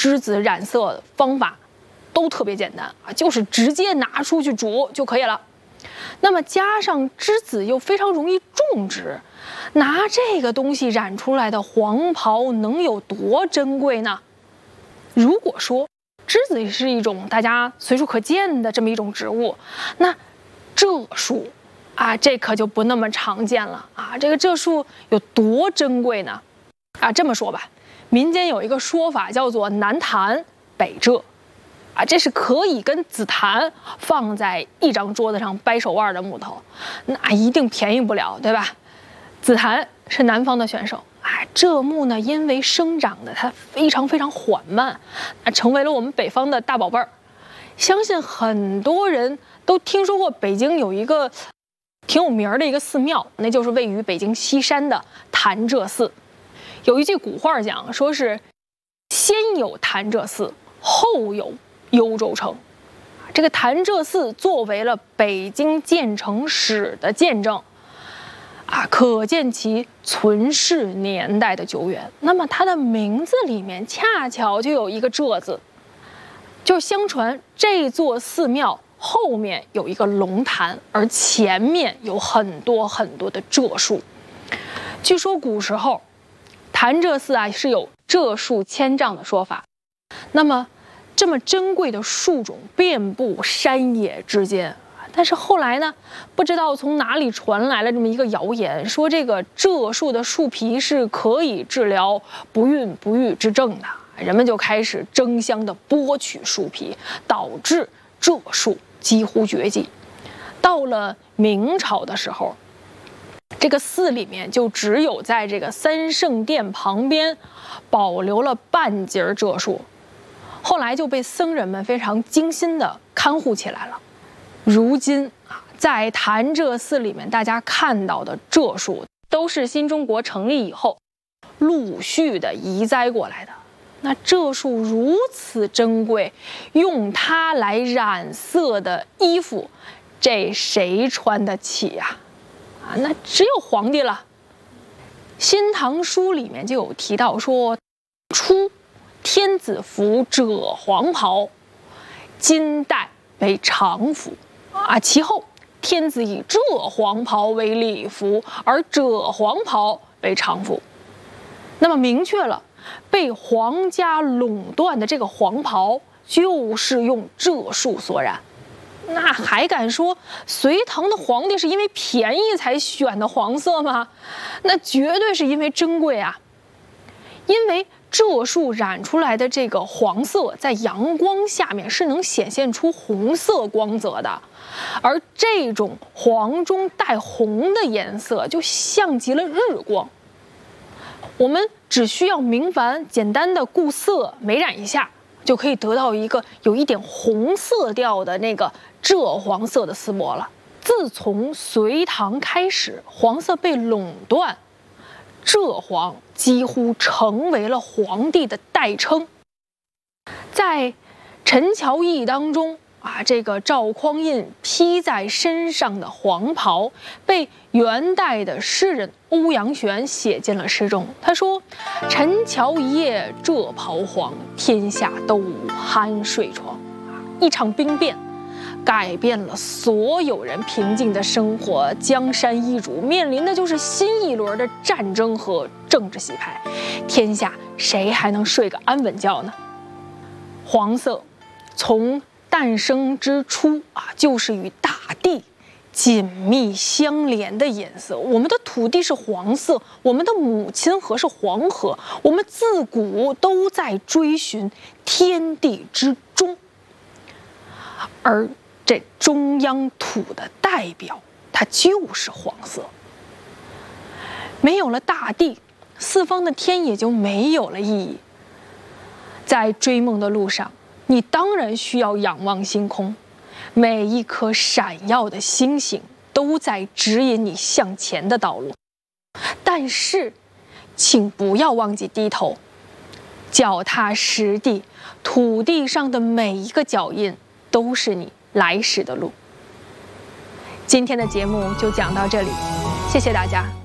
栀子染色方法都特别简单啊，就是直接拿出去煮就可以了。那么加上栀子又非常容易种植，拿这个东西染出来的黄袍能有多珍贵呢？如果说栀子是一种大家随处可见的这么一种植物，那柘树啊，这可就不那么常见了啊。这个柘树有多珍贵呢？啊，这么说吧，民间有一个说法叫做南檀北柘。啊，这是可以跟紫檀放在一张桌子上掰手腕的木头，那一定便宜不了，对吧？紫檀是南方的选手，哎，柘木呢，因为生长的它非常缓慢，成为了我们北方的大宝贝儿。相信很多人都听说过北京有一个挺有名的一个寺庙，那就是位于北京西山的潭柘寺。有一句古话讲，说是先有潭柘寺，后有幽州城。这个潭柘寺作为了北京建城史的见证啊，可见其存世年代的久远。那么它的名字里面恰巧就有一个柘字，就是相传这座寺庙后面有一个龙潭，而前面有很多的柘树。据说古时候潭柘寺啊是有柘树千丈的说法。那么这么珍贵的树种遍布山野之间，但是后来呢，不知道从哪里传来了这么一个谣言，说这个柘树的树皮是可以治疗不孕不育之症的，人们就开始争相的剥取树皮，导致柘树几乎绝迹。到了明朝的时候，这个寺里面就只有在这个三圣殿旁边保留了半截柘树。后来就被僧人们非常精心地看护起来了。如今啊，在潭柘寺里面，大家看到的柘树都是新中国成立以后陆续的移栽过来的。那柘树如此珍贵，用它来染色的衣服，这谁穿得起呀？啊，那只有皇帝了。《新唐书》里面就有提到说，初天子服赭黄袍，今代为常服啊。其后天子以赭黄袍为礼服，而赭黄袍为常服。那么明确了，被皇家垄断的这个黄袍就是用柘树所染。那还敢说隋唐的皇帝是因为便宜才选的黄色吗？那绝对是因为珍贵啊！因为柘树染出来的这个黄色，在阳光下面是能显现出红色光泽的，而这种黄中带红的颜色就像极了日光。我们只需要明矾简单的固色美染一下，就可以得到一个有一点红色调的那个赭黄色的丝帛了。自从隋唐开始，黄色被垄断，赭黄几乎成为了皇帝的代称。在陈桥驿当中啊，这个赵匡胤披在身上的黄袍，被元代的诗人欧阳玄写进了诗中。他说：“陈桥一夜赭袍黄，天下都无酣睡床。”一场兵变改变了所有人平静的生活，江山易主，面临的就是新一轮的战争和政治洗牌。天下谁还能睡个安稳觉呢？黄色从诞生之初啊，就是与大地紧密相连的颜色。我们的土地是黄色，我们的母亲河是黄河，我们自古都在追寻天地之中，而这中央土的代表，它就是黄色。没有了大地，四方的天也就没有了意义。在追梦的路上，你当然需要仰望星空，每一颗闪耀的星星都在指引你向前的道路。但是，请不要忘记低头，脚踏实地，土地上的每一个脚印都是你来时的路。今天的节目就讲到这里，谢谢大家。